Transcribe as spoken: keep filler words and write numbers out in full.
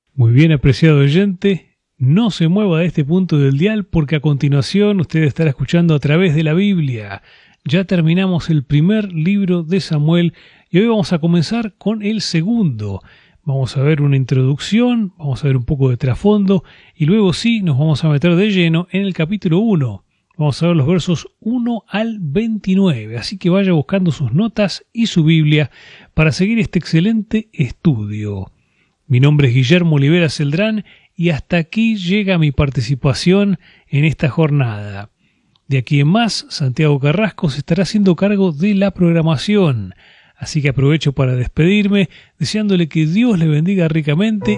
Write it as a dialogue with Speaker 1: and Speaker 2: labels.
Speaker 1: Muy bien, apreciado oyente, no se mueva de este punto del dial porque a continuación usted estará escuchando a través de la Biblia. Ya terminamos el primer libro de Samuel y hoy vamos a comenzar con el segundo. Vamos a ver una introducción, vamos a ver un poco de trasfondo y luego sí nos vamos a meter de lleno en el capítulo uno. Vamos a ver los versos uno al veintinueve, así que vaya buscando sus notas y su Biblia para seguir este excelente estudio. Mi nombre es Guillermo Olivera Celdrán y hasta aquí llega mi participación en esta jornada. De aquí en más, Santiago Carrasco se estará haciendo cargo de la programación. Así que aprovecho para despedirme, deseándole que Dios le bendiga ricamente